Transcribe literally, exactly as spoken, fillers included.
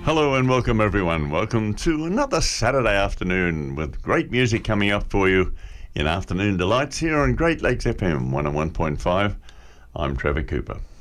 Hello and welcome everyone. Welcome to another Saturday afternoon with great music coming up for you in Afternoon Delights here on Great Lakes F M one oh one point five. I'm Trevor Cooper.